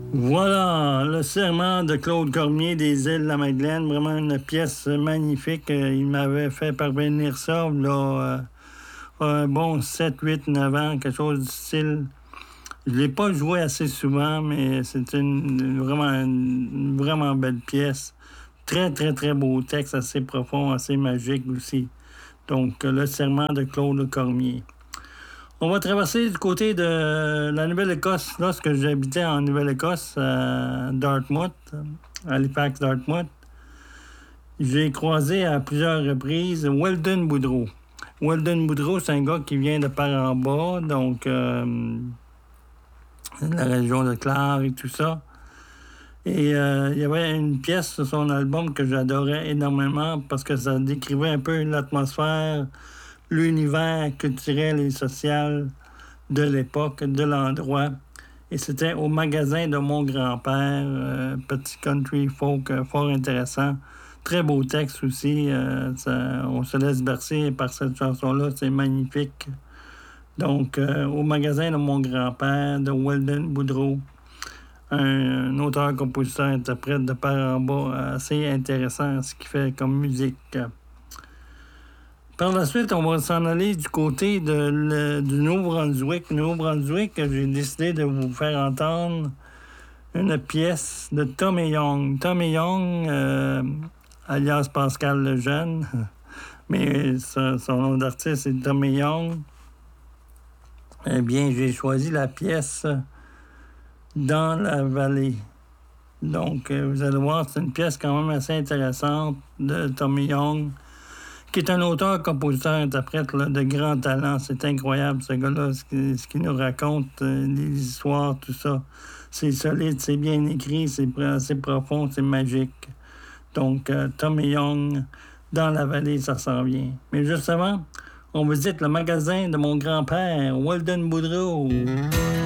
Voilà, le serment de Claude Cormier des Îles-de-la-Madeleine, vraiment une pièce magnifique. Il m'avait fait parvenir ça, là, un bon 7, 8, 9 ans, quelque chose du style. Je l'ai pas joué assez souvent, mais c'est une vraiment belle pièce. Très, très, très beau texte, assez profond, assez magique aussi. Donc, le serment de Claude Cormier. On va traverser du côté de la Nouvelle-Écosse. Lorsque j'habitais en Nouvelle-Écosse, à Dartmouth, à Halifax, Dartmouth, j'ai croisé à plusieurs reprises Weldon Boudreau. Weldon Boudreau, c'est un gars qui vient de par en bas, donc de la région de Clare et tout ça. Et il y avait une pièce sur son album que j'adorais énormément parce que ça décrivait un peu l'atmosphère, l'univers culturel et social de l'époque, de l'endroit. Et c'était au magasin de mon grand-père, petit country folk fort intéressant. Très beau texte aussi. On se laisse bercer par cette chanson-là, c'est magnifique. Donc, au magasin de mon grand-père, de Weldon Boudreau, un auteur, compositeur, interprète de par en bas assez intéressant ce qu'il fait comme musique. Par la suite, on va s'en aller du côté du Nouveau-Brunswick. Nouveau-Brunswick, j'ai décidé de vous faire entendre une pièce de Tommy Young. Tommy Young, alias Pascal Lejeune, mais son nom d'artiste est Tommy Young. Eh bien, j'ai choisi la pièce Dans la vallée. Donc, vous allez voir, c'est une pièce quand même assez intéressante de Tommy Young, qui est un auteur, compositeur, interprète là, de grand talent. C'est incroyable, ce gars-là, ce qu'il nous raconte, les histoires, tout ça. C'est solide, c'est bien écrit, c'est assez profond, c'est magique. Donc, Tommy Young, Dans la vallée, ça s'en vient. Mais justement, on visite le magasin de mon grand-père, Weldon Boudreau.